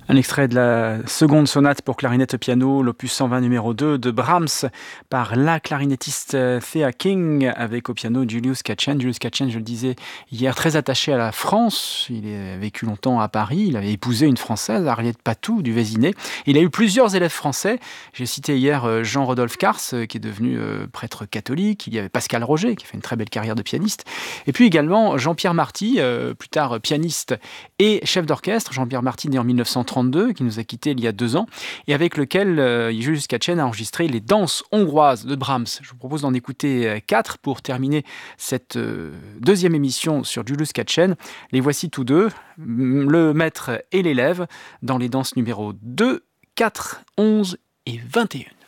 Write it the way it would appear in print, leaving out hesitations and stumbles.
Un extrait de la seconde sonate pour clarinette piano, l'opus 120 numéro 2 de Brahms par la clarinettiste Thea King avec au piano Julius Katchen. Julius Katchen, je le disais hier, très attaché à la France. Il a vécu longtemps à Paris. Il avait épousé une Française, Harriet Patou du Vésinet. Il a eu plusieurs élèves français. J'ai cité hier Jean-Rodolphe Cars, qui est devenu prêtre catholique. Il y avait Pascal Roger, qui a fait une très belle carrière de pianiste. Et puis également Jean-Pierre Marty, plus tard pianiste et chef d'orchestre. Jean-Pierre Marty, né en 1932, qui nous a quittés il y a 2 ans, et avec lequel Julius Katchen a enregistré les danses hongroises de Brahms. Je vous propose d'en écouter 4 pour terminer cette deuxième émission sur Julius Katchen. Les voici tous deux, le maître et l'élève, dans les danses numéro 2, 4, 11 et 21.